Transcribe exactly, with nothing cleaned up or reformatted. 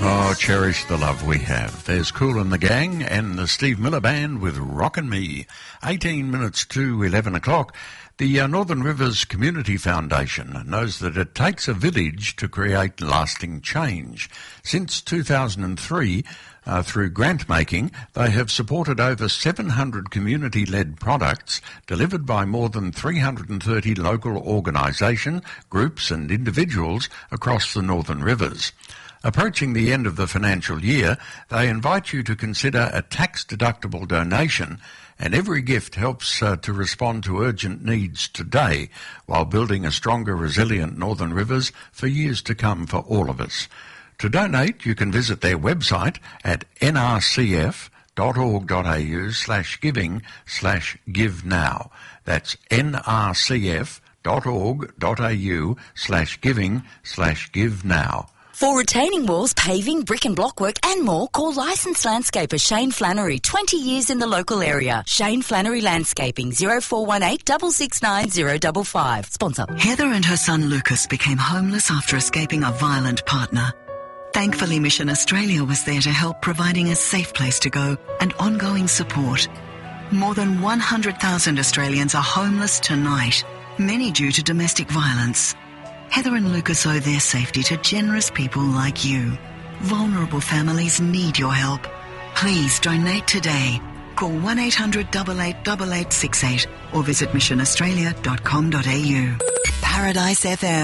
Oh, cherish the love we have. There's Kool and the Gang and the Steve Miller Band with Rockin' Me. eighteen minutes to eleven o'clock. The uh, Northern Rivers Community Foundation knows that it takes a village to create lasting change. Since two thousand three, uh, through grant making, they have supported over seven hundred community-led products delivered by more than three hundred thirty local organisations, groups and individuals across the Northern Rivers. Approaching the end of the financial year, they invite you to consider a tax-deductible donation, and every gift helps uh, to respond to urgent needs today while building a stronger, resilient Northern Rivers for years to come for all of us. To donate, you can visit their website at nrcf.org.au slash giving slash give now. That's nrcf.org.au slash giving slash give now. For retaining walls, paving, brick and block work and more, call licensed landscaper Shane Flannery, twenty years in the local area. Shane Flannery Landscaping, zero four one eight, six six nine, zero five five. Sponsor. Heather and her son Lucas became homeless after escaping a violent partner. Thankfully, Mission Australia was there to help, providing a safe place to go and ongoing support. More than one hundred thousand Australians are homeless tonight, many due to domestic violence. Heather and Lucas owe their safety to generous people like you. Vulnerable families need your help. Please donate today. Call one eight hundred, eight eight eight, eight eight six eight or visit mission australia dot com dot a u. Paradise F M.